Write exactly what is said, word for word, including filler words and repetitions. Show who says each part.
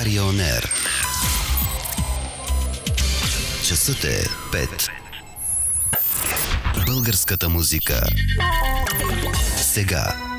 Speaker 1: Дария Он Ер. Часът е пет. Българската музика сега.